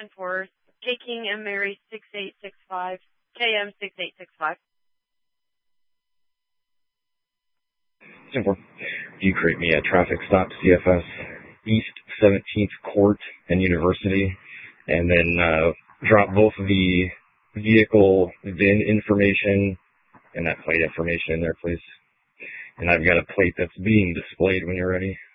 4, taking M. Mary 6865, KM 6865. 10-4. You create me a traffic stop, CFS, East 17th Court and University, and then drop both of the vehicle VIN information and that plate information in there, please. And I've got a plate that's being displayed when you're ready.